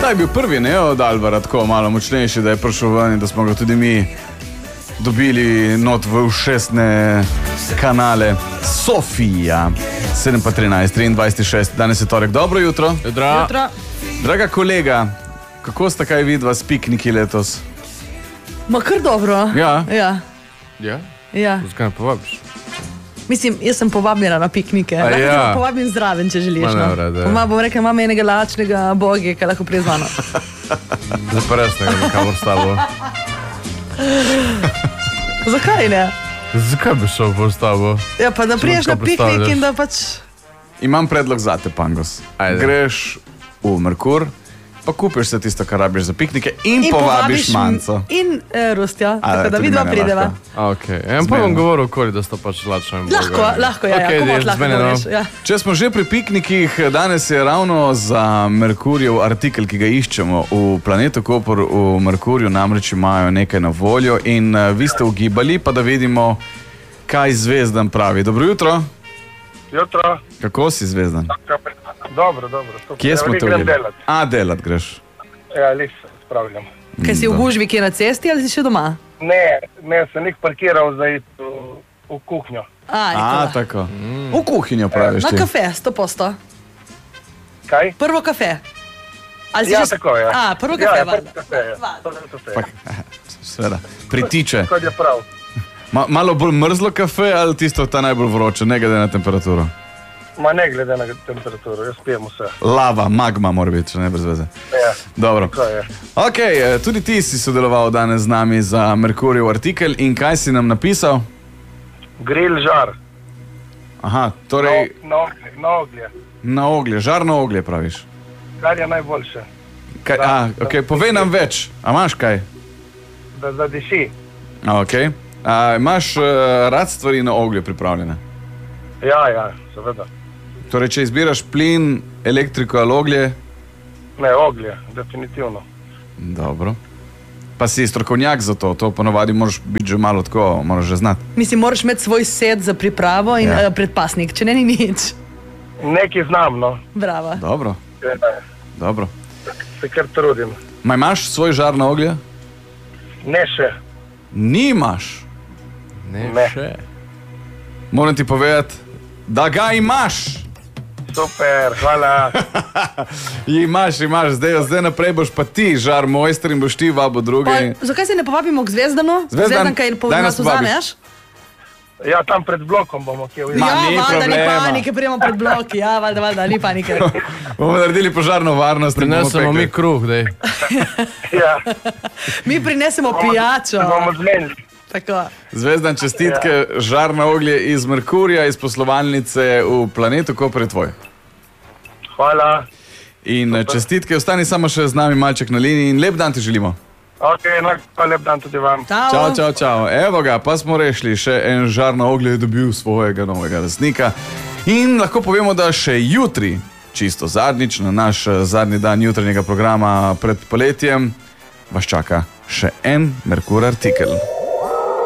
Morda je bil prvi, ne, od Alvara, tako malo močnejši, da je prišel ven in da smo ga tudi mi dobili not v ušesne kanale. Sofija, 7:13, 23:06, danes je torek, dobro jutro. Jutro. Draga kolega, kako sta kaj vidva s pikniki letos? Ma kar dobro. Ja. Ja. Zakaj ne povabiš? Mislim, jaz sem povabljena na piknike. A Lahko ja. te povabim zraven, če želiš. Ma ne vred, ja. Bom rekla, imam enega lačnega boge, ki lahko prije z mano. Zdaj pa res ne vem, kamor s tabo. Zakaj ne? Zakaj bi šel bolj s tabo? Ja, pa da priješ na piknik in da pač... Imam predlog zate, Pangos. Ajde. Greš v Merkur, pa kupiš se tisto, kar rabiš za piknike in povabiš Manco. In Rustja, tako da tudi vidva mene prideva. Ok, pa bom govoril okoli, da sta pač lačna in boga. Lahko, ja, Ok, komot deal, lahko zmenjeno. govoriš. Ja. Če smo že pri piknikih, danes je ravno za Merkurjev artikel, ki ga iščemo v Planetu Koper v Merkurju, namreč imajo nekaj na voljo in vi ste ugibali, pa da vidimo, kaj Zvezdan pravi. Dobro jutro. Jutro. Kako si, Zvezdan? Dobro. Kje smo to videli? Delat greš. Ja, lis spravljam. Kaj si v gužvi, ki je na cesti ali si še doma? Ne, sem jih parkiral za iti v kuhnjo. Tako. V kuhinjo praviš Na ti. kafe, 100%. Kaj? Prvo kafe. Ali si Ja, že... tako je. Prvo kafe, Ja, valjda. prvo kafe. Seveda, pritiče. Kot je prav. Malo bolj mrzlo kafe ali tisto ta najbolj vroče, ne glede na temperaturo? Ma ne glede na temperaturo, jaz pijem vse. Lava, magma mora biti, če ne brez veze. Ja, Dobro. tako je. Ok, tudi ti si sodeloval danes z nami za Merkurjev artikel in kaj si nam napisal? Grill žar. Aha, torej Na oglje. na oglje, žar na oglje praviš. Kar je najboljše. Ok, povej nam več, a imaš kaj? Da zadiši. Ok, imaš rad stvari na oglje pripravljene? Ja, seveda. Torej, če izbiraš plin, elektriko ali oglje, Ne, oglje, definitivno. dobro. Pa si strokovnjak za to ponovadi moraš biti že malo tako, moraš že znati. Mislim, moraš imeti svoj set za pripravo in Ja. predpasnik, če ne ni nič. Nekaj znam, no. Bravo. Dobro, dobro. Se kar trudim. Ma imaš svoj žar na oglje? Ne še. Nimaš. Ne. Še. Moram ti povedati, da ga imaš. Super, hvala. Imaš, zdaj naprej boš pa ti žar mojster in boš ti vabo druge. Pa, zakaj se ne povabimo k Zvezdanu? Zvezdan, Kaj daj nas nas vzameš? Ja, tam pred blokom bomo kje videli. Ma, ni valjda, ni problema. panike, prijemo pred bloki. Ja, valjda, ni panike. Bomo naredili požarno varnost. in bomo Prinesemo pekli. mi kruh, dej. Ja, Mi prinesemo pijačo. se bomo zmenili. Tako. Zvezdan, čestitke, žar na oglje iz Merkurja, iz poslovalnice v Planetu Koper je tvoj. Hvala. In čestitke, ostani samo še z nami malček na liniji in lep dan ti želimo. Ok, pa lep dan tudi vam. Čau. Evo ga, pa smo rešili, še en žar na oglje je dobil svojega novega lastnika. In lahko povemo, da še jutri, čisto zadnjič, na naš zadnji dan jutranjega programa pred poletjem, vas čaka še en Merkur artikel.